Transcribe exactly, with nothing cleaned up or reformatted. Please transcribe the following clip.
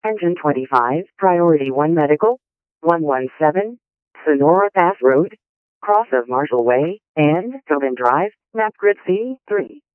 Engine twenty-five, Priority one Medical, one one seven, Sonora Pass Road, cross of Marshall Way, and Tobin Drive, Map Grid C three.